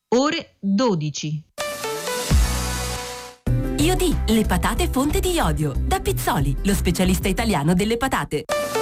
ore 12. Iodi, le patate fonte di iodio. Da Pizzoli, lo specialista italiano delle patate.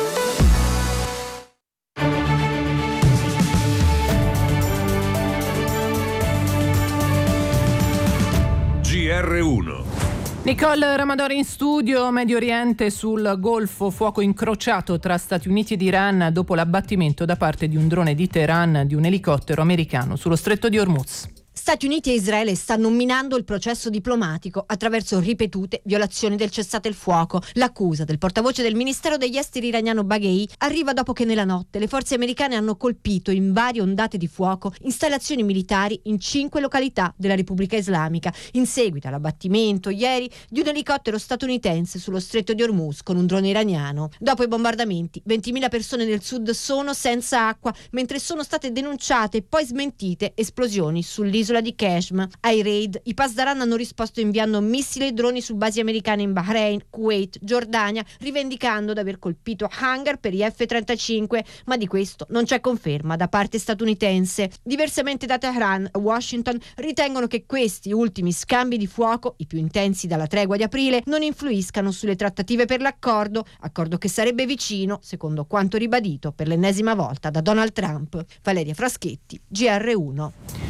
GR1. Nicole Ramadori in studio. Medio Oriente, sul Golfo, fuoco incrociato tra Stati Uniti ed Iran dopo l'abbattimento da parte di un drone di Teheran di un elicottero americano sullo stretto di Hormuz. Stati Uniti e Israele stanno minando il processo diplomatico attraverso ripetute violazioni del cessate il fuoco. L'accusa del portavoce del Ministero degli Esteri iraniano Baghei arriva dopo che nella notte le forze americane hanno colpito in varie ondate di fuoco installazioni militari in 5 località della Repubblica Islamica, in seguito all'abbattimento ieri di un elicottero statunitense sullo stretto di Hormuz con un drone iraniano. Dopo i bombardamenti, 20.000 persone nel sud sono senza acqua, mentre sono state denunciate e poi smentite esplosioni sull'isola di Kashmir. Ai raid i Pasdaran hanno risposto inviando missili e droni su basi americane in Bahrain, Kuwait, Giordania, rivendicando di aver colpito hangar per gli F-35, ma di questo non c'è conferma da parte statunitense. Diversamente da Teheran, Washington ritengono che questi ultimi scambi di fuoco, i più intensi dalla tregua di aprile, non influiscano sulle trattative per l'accordo che sarebbe vicino, secondo quanto ribadito per l'ennesima volta da Donald Trump. Valeria Fraschetti, GR1.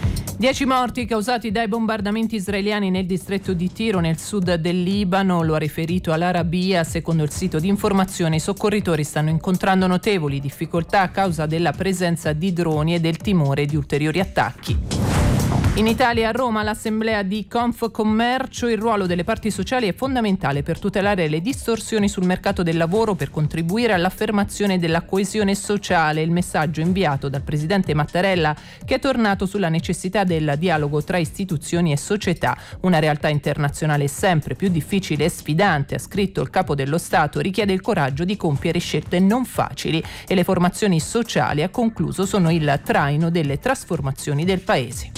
10 morti causati dai bombardamenti israeliani nel distretto di Tiro, nel sud del Libano, lo ha riferito all'Arabia. Secondo il sito di informazione, i soccorritori stanno incontrando notevoli difficoltà a causa della presenza di droni e del timore di ulteriori attacchi. In Italia, a Roma, l'assemblea di Confcommercio. Il ruolo delle parti sociali è fondamentale per tutelare le distorsioni sul mercato del lavoro, per contribuire all'affermazione della coesione sociale. Il messaggio inviato dal presidente Mattarella, che è tornato sulla necessità del dialogo tra istituzioni e società. Una realtà internazionale sempre più difficile e sfidante, ha scritto il capo dello Stato, richiede il coraggio di compiere scelte non facili e le formazioni sociali, ha concluso, sono il traino delle trasformazioni del Paese.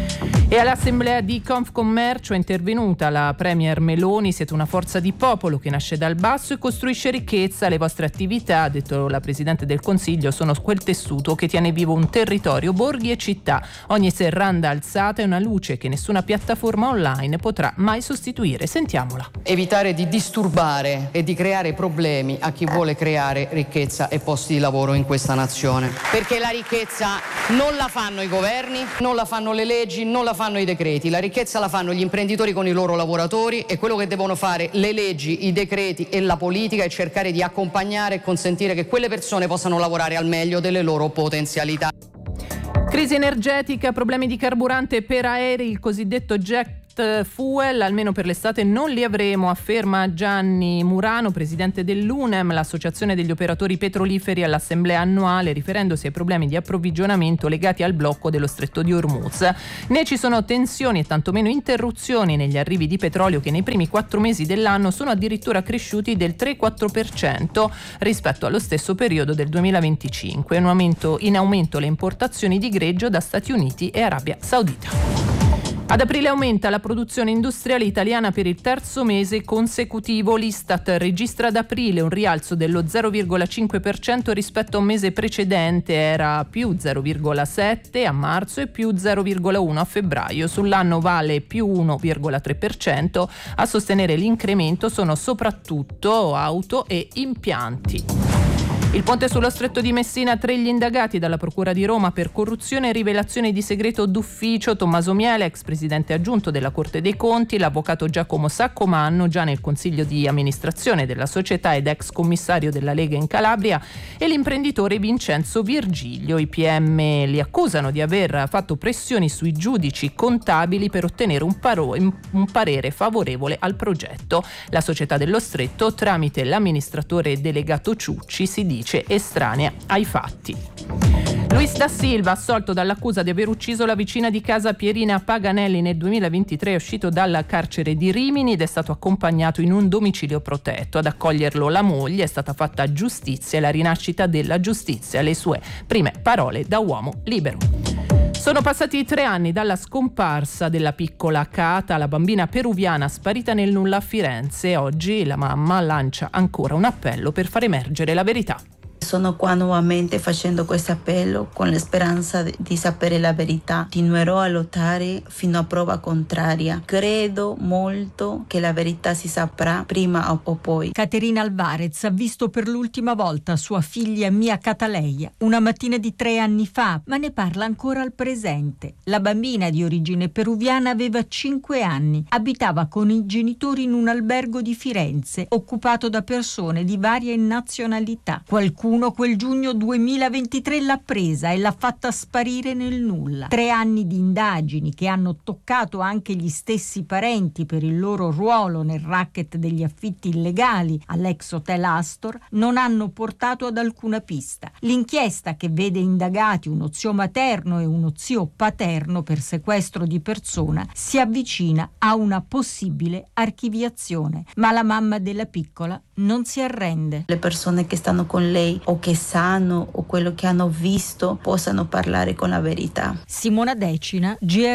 E all'assemblea di Confcommercio è intervenuta la premier Meloni. Siete una forza di popolo che nasce dal basso e costruisce ricchezza. Le vostre attività, ha detto la Presidente del Consiglio, sono quel tessuto che tiene vivo un territorio, borghi e città. Ogni serranda alzata è una luce che nessuna piattaforma online potrà mai sostituire. Sentiamola. Evitare di disturbare e di creare problemi a chi vuole creare ricchezza e posti di lavoro in questa nazione. Perché la ricchezza non la fanno i governi, non la fanno le leggi, non la fanno i decreti. La ricchezza la fanno gli imprenditori con i loro lavoratori, e quello che devono fare le leggi, i decreti e la politica è cercare di accompagnare e consentire che quelle persone possano lavorare al meglio delle loro potenzialità. Crisi energetica, problemi di carburante per aerei, il cosiddetto jet fuel, almeno per l'estate non li avremo, afferma Gianni Murano, presidente dell'UNEM, l'associazione degli operatori petroliferi, all'assemblea annuale, riferendosi ai problemi di approvvigionamento legati al blocco dello stretto di Hormuz. Né ci sono tensioni e tantomeno interruzioni negli arrivi di petrolio, che nei primi 4 mesi dell'anno sono addirittura cresciuti del 3-4% rispetto allo stesso periodo del 2025. In aumento le importazioni di greggio da Stati Uniti e Arabia Saudita. Ad aprile aumenta la produzione industriale italiana per il terzo mese consecutivo. L'Istat registra ad aprile un rialzo dello 0,5% rispetto a un mese precedente, era più 0,7% a marzo e più 0,1% a febbraio. Sull'anno vale più 1,3%. A sostenere l'incremento sono soprattutto auto e impianti. Il ponte sullo stretto di Messina, 3 gli indagati dalla Procura di Roma per corruzione e rivelazione di segreto d'ufficio: Tommaso Miele, ex presidente aggiunto della Corte dei Conti, l'avvocato Giacomo Saccomanno, già nel consiglio di amministrazione della società ed ex commissario della Lega in Calabria, e l'imprenditore Vincenzo Virgilio. I PM li accusano di aver fatto pressioni sui giudici contabili per ottenere un parere favorevole al progetto. La società dello stretto, tramite l'amministratore delegato Ciucci, si dice estranea ai fatti. Luis da Silva, assolto dall'accusa di aver ucciso la vicina di casa Pierina Paganelli nel 2023, è uscito dal carcere di Rimini ed è stato accompagnato in un domicilio protetto. Ad accoglierlo la moglie: è stata fatta giustizia e la rinascita della giustizia, le sue prime parole da uomo libero. Sono passati 3 anni dalla scomparsa della piccola Cata, la bambina peruviana sparita nel nulla a Firenze. Oggi la mamma lancia ancora un appello per far emergere la verità. sono qua nuovamente facendo questo appello con la speranza di sapere la verità. Continuerò a lottare fino a prova contraria. Credo molto che la verità si saprà prima o poi. Caterina Alvarez ha visto per l'ultima volta sua figlia Mia Cataleya una mattina di 3 anni fa, ma ne parla ancora al presente. La bambina di origine peruviana aveva 5 anni, abitava con i genitori in un albergo di Firenze, occupato da persone di varie nazionalità. Qualcuno quel giugno 2023 l'ha presa e l'ha fatta sparire nel nulla. 3 anni di indagini che hanno toccato anche gli stessi parenti per il loro ruolo nel racket degli affitti illegali all'ex hotel Astor non hanno portato ad alcuna pista. L'inchiesta, che vede indagati uno zio materno e uno zio paterno per sequestro di persona, si avvicina a una possibile archiviazione, ma la mamma della piccola non si arrende. Le persone che stanno con lei o che sanno o quello che hanno visto possano parlare con la verità. Simona Decina,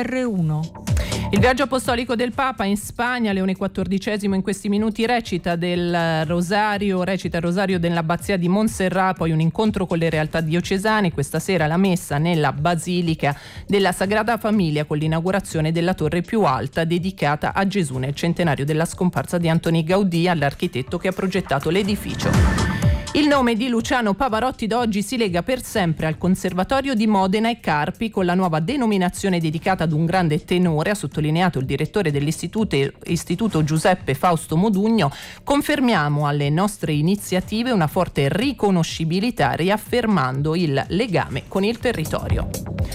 GR1. Il viaggio apostolico del Papa in Spagna, Leone XIV in questi minuti recita il rosario dell'abbazia di Montserrat, poi un incontro con le realtà diocesane, questa sera la messa nella Basilica della Sagrada Famiglia con l'inaugurazione della torre più alta dedicata a Gesù nel centenario della scomparsa di Antoni Gaudì, all'architetto che ha progettato l'edificio. Il nome di Luciano Pavarotti da oggi si lega per sempre al Conservatorio di Modena e Carpi con la nuova denominazione dedicata ad un grande tenore, ha sottolineato il direttore dell'istituto Giuseppe Fausto Modugno. Confermiamo alle nostre iniziative una forte riconoscibilità, riaffermando il legame con il territorio.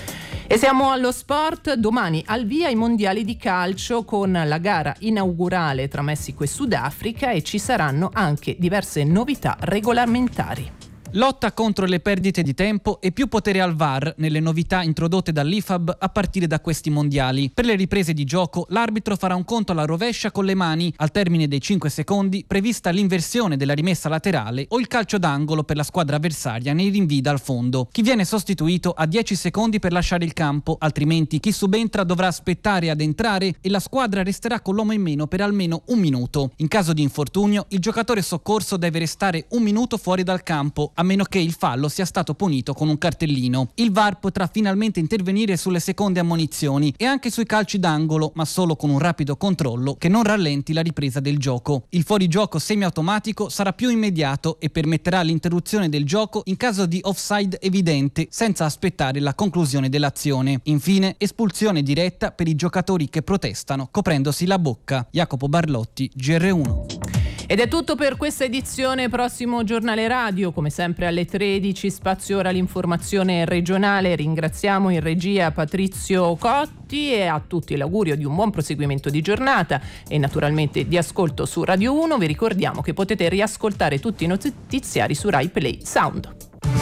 E siamo allo sport. Domani al via i mondiali di calcio con la gara inaugurale tra Messico e Sudafrica, e ci saranno anche diverse novità regolamentari. Lotta contro le perdite di tempo e più potere al VAR nelle novità introdotte dall'IFAB a partire da questi mondiali. Per le riprese di gioco l'arbitro farà un conto alla rovescia con le mani al termine dei 5 secondi, prevista l'inversione della rimessa laterale o il calcio d'angolo per la squadra avversaria nei rinvii dal fondo. Chi viene sostituito ha 10 secondi per lasciare il campo, altrimenti chi subentra dovrà aspettare ad entrare e la squadra resterà con l'uomo in meno per almeno 1 minuto. In caso di infortunio il giocatore soccorso deve restare 1 minuto fuori dal campo, a meno che il fallo sia stato punito con un cartellino. Il VAR potrà finalmente intervenire sulle seconde ammonizioni e anche sui calci d'angolo, ma solo con un rapido controllo che non rallenti la ripresa del gioco. Il fuorigioco semiautomatico sarà più immediato e permetterà l'interruzione del gioco in caso di offside evidente, senza aspettare la conclusione dell'azione. Infine, espulsione diretta per i giocatori che protestano coprendosi la bocca. Jacopo Barlotti, GR1. Ed è tutto per questa edizione. Prossimo giornale radio, come sempre alle 13, spazio ora l'informazione regionale. Ringraziamo in regia Patrizio Cotti e a tutti l'augurio di un buon proseguimento di giornata e naturalmente di ascolto su Radio 1. Vi ricordiamo che potete riascoltare tutti i notiziari su Rai Play Sound.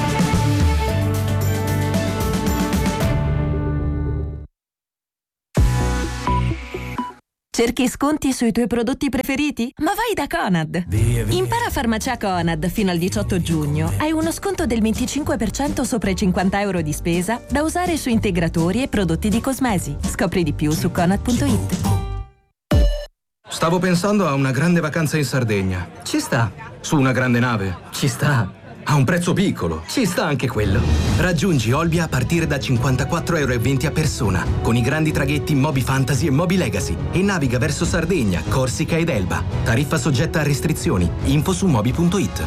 Cerchi sconti sui tuoi prodotti preferiti? Ma vai da Conad! Impara farmacia Conad fino al 18 giugno. Hai uno sconto del 25% sopra i 50 euro di spesa da usare su integratori e prodotti di cosmesi. Scopri di più su conad.it. Stavo pensando a una grande vacanza in Sardegna. Ci sta. Su una grande nave. Ci sta. A un prezzo piccolo. Ci sta anche quello. Raggiungi Olbia a partire da 54,20 € a persona, con i grandi traghetti Moby Fantasy e Moby Legacy, e naviga verso Sardegna, Corsica ed Elba. Tariffa soggetta a restrizioni. Info su moby.it.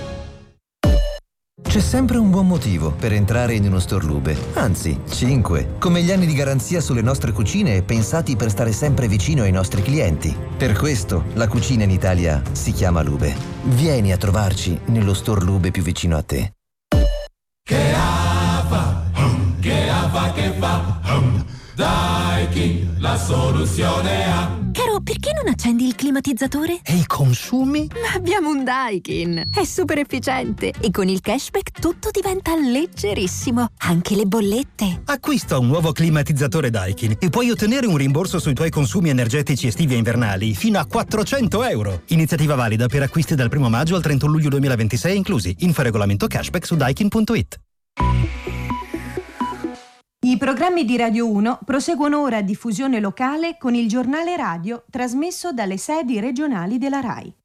C'è sempre un buon motivo per entrare in uno store Lube, anzi 5, come gli anni di garanzia sulle nostre cucine pensati per stare sempre vicino ai nostri clienti. Per questo la cucina in Italia si chiama Lube. Vieni a trovarci nello store Lube più vicino a te. Che fa, Daikin, la soluzione ha. Caro, perché non accendi il climatizzatore? E i consumi? Ma abbiamo un Daikin. È super efficiente e con il cashback tutto diventa leggerissimo. Anche le bollette. Acquista un nuovo climatizzatore Daikin e puoi ottenere un rimborso sui tuoi consumi energetici estivi e invernali fino a 400 €. Iniziativa valida per acquisti dal 1 maggio al 31 luglio 2026 inclusi. Info regolamento cashback su daikin.it. I programmi di Radio 1 proseguono ora a diffusione locale con il giornale radio trasmesso dalle sedi regionali della RAI.